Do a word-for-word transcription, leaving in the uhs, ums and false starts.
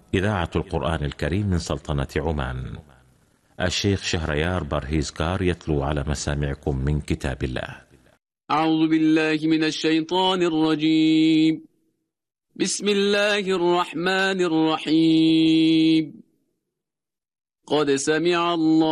إذاعة القرآن الكريم من سلطنة عمان. الشيخ شهريار برهيزكار يتلو على مسامعكم من كتاب الله. أعوذ بالله من الشيطان الرجيم. بسم الله الرحمن الرحيم. قد سمع الله